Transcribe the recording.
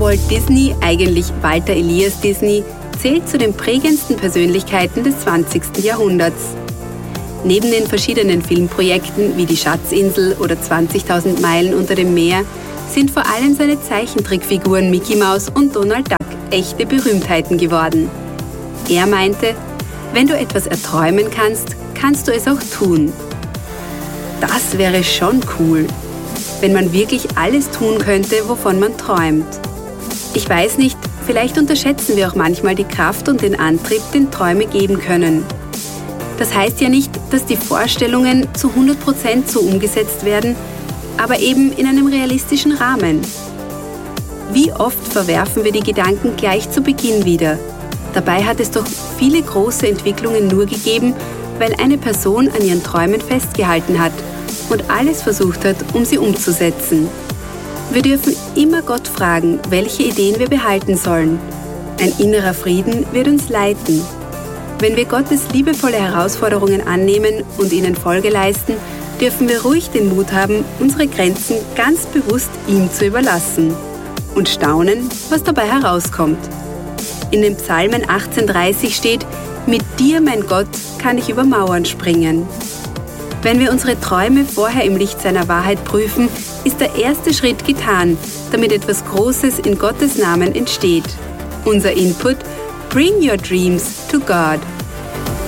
Walt Disney, eigentlich Walter Elias Disney, zählt zu den prägendsten Persönlichkeiten des 20. Jahrhunderts. Neben den verschiedenen Filmprojekten wie Die Schatzinsel oder 20.000 Meilen unter dem Meer sind vor allem seine Zeichentrickfiguren Mickey Mouse und Donald Duck echte Berühmtheiten geworden. Er meinte, wenn du etwas erträumen kannst, kannst du es auch tun. Das wäre schon cool, wenn man wirklich alles tun könnte, wovon man träumt. Ich weiß nicht, vielleicht unterschätzen wir auch manchmal die Kraft und den Antrieb, den Träume geben können. Das heißt ja nicht, dass die Vorstellungen zu 100% so umgesetzt werden, aber eben in einem realistischen Rahmen. Wie oft verwerfen wir die Gedanken gleich zu Beginn wieder? Dabei hat es doch viele große Entwicklungen nur gegeben, weil eine Person an ihren Träumen festgehalten hat und alles versucht hat, um sie umzusetzen. Wir dürfen immer Gott fragen, welche Ideen wir behalten sollen. Ein innerer Frieden wird uns leiten. Wenn wir Gottes liebevolle Herausforderungen annehmen und ihnen Folge leisten, dürfen wir ruhig den Mut haben, unsere Grenzen ganz bewusst ihm zu überlassen und staunen, was dabei herauskommt. In den Psalmen 18,30 steht: Mit dir, mein Gott, kann ich über Mauern springen. Wenn wir unsere Träume vorher im Licht seiner Wahrheit prüfen, ist der erste Schritt getan, damit etwas Großes in Gottes Namen entsteht. Unser Input: Bring your dreams to God.